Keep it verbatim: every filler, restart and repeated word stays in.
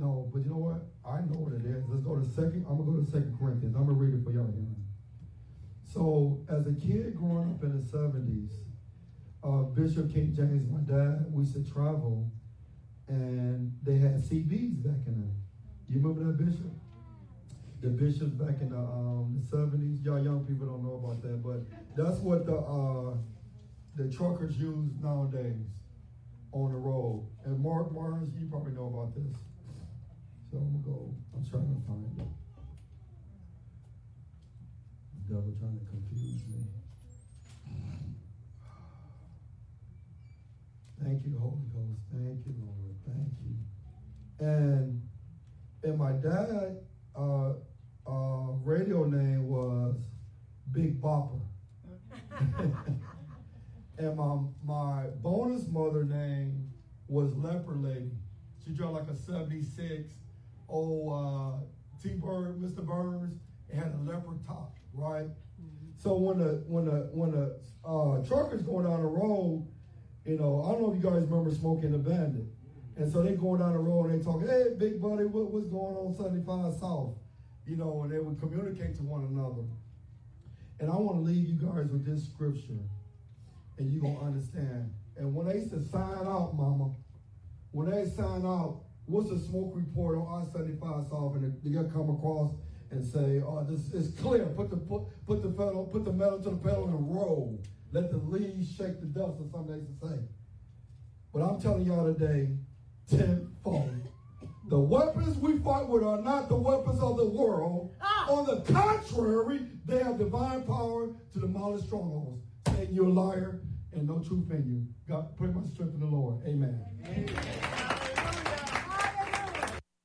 no, but you know what? I know what it is. Let's go to second. I'm gonna go to Second Corinthians. I'm gonna read it for y'all again. So, as a kid growing up in the seventies, uh, Bishop King James, my dad, we used to travel, and they had C Ds back in then. You remember that, Bishop? The bishops back in the um, the seventies. Y'all young people don't know about that, but that's what the uh, the truckers use nowadays on the road. And Mark Mars, you probably know about this. So I'm gonna go. I'm trying to find it. The devil trying to confuse me. Thank you, Holy Ghost. Thank you, Lord. Thank you. And and my dad, uh, uh, radio name was Big Bopper. And my my bonus mother name was Leopard Lady. She drove like a seventy-six old uh, T-Bird, Mister Burns. It had a leopard top, right? Mm-hmm. So when the when the when the uh, truckers going down the road, you know, I don't know if you guys remember Smokey and the Bandit. And so they going down the road and they talking, hey, big buddy, what, what's going on seventy-five South? You know, and they would communicate to one another. And I want to leave you guys with this scripture, and you're going to understand. And when they used to sign out, mama, when they sign out, what's the smoke report on I seventy-five South? And they got to come across and say, oh, this is clear. Put the put, put the pedal, put the metal to the pedal and roll. Let the leaves shake the dust, or something they used to say. But I'm telling y'all today, tenfold. The weapons we fight with are not the weapons of the world. Oh. On the contrary, they have divine power to demolish strongholds. Satan, you're a liar, and no truth in you. God, pray my strength in the Lord. Amen.